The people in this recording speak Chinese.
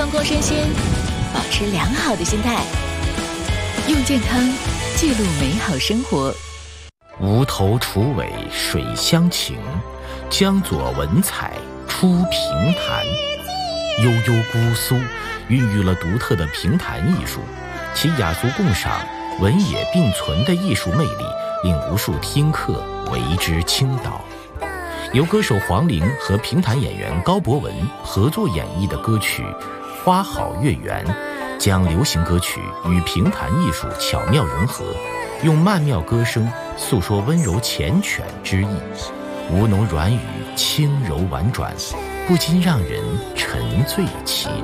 放光身心，保持良好的心态，用健康记录美好生活。 无头楚尾水乡情，江左文采出评弹。悠悠姑苏孕育了独特的评弹艺术，其雅俗共赏、文野并存的艺术魅力，令无数听客为之倾倒。由歌手黄龄和评弹演员高博文合作演绎的歌曲《花好月圆》，将流行歌曲与评弹艺术巧妙融合，用曼妙歌声诉说温柔缱绻之意，吴侬软语轻柔婉转，不禁让人沉醉其中。